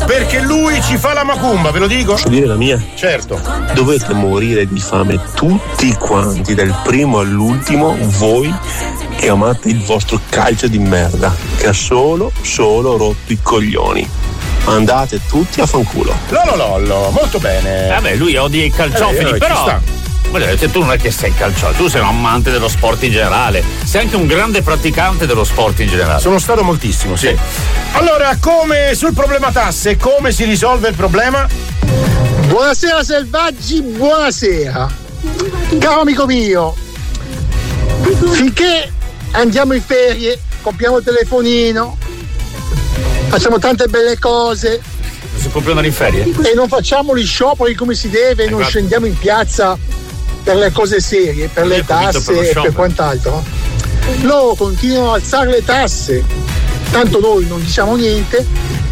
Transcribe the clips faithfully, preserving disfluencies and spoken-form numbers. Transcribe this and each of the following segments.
Perché lui ci fa la macumba, ve lo dico? Posso dire la mia? Certo. Dovete morire di fame tutti quanti, dal primo all'ultimo, voi che amate il vostro calcio di merda, che ha solo, solo rotto i coglioni. Andate tutti a fanculo. Lollo lollo, molto bene. Vabbè, lui odia i calciofili, Eh, eh, però. ci sta. Voglio dire, tu non è che sei calciofilo, tu sei un amante dello sport in generale, sei anche un grande praticante dello sport in generale. Sono stato moltissimo, sì. Allora, come sul problema tasse, come si risolve il problema? Buonasera selvaggi, buonasera. Caro amico mio, finché andiamo in ferie, compriamo il telefonino, facciamo tante belle cose. Non si può più andare in ferie? E non facciamo gli scioperi come si deve, non scendiamo in piazza per le cose serie, per le tasse e per quant'altro. Loro continuano a alzare le tasse, tanto noi non diciamo niente.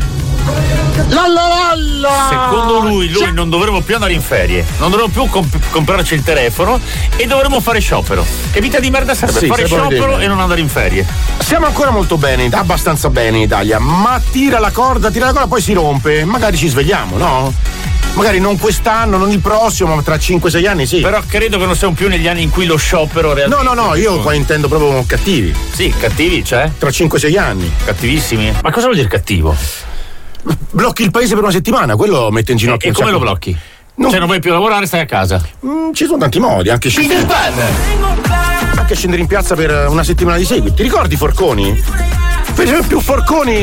Lalla lalla! Secondo lui, lui non dovremmo più andare in ferie, non dovremmo più comp- comprarci il telefono e dovremmo fare sciopero. Che vita di merda sarebbe Sì, fare sarebbe sciopero bene. e non andare in ferie? Siamo ancora molto bene, abbastanza bene in Italia, ma tira la corda, tira la corda, poi si rompe, magari ci svegliamo, no? Magari non quest'anno, non il prossimo, ma tra cinque sei anni sì. Però credo che non siamo più negli anni in cui lo sciopero realmente. No, no, no, io qua intendo proprio cattivi. Sì, cattivi c'è? Tra cinque sei anni. Cattivissimi? Ma cosa vuol dire cattivo? Blocchi il paese per una settimana, quello mette in ginocchio. E un come sacco. lo blocchi? Non- Cioè non vuoi più lavorare, stai a casa. Mm, ci sono tanti modi, anche scendere. Anche scendere in piazza per una settimana di seguito. Ti ricordi Forconi? Per esempio Forconi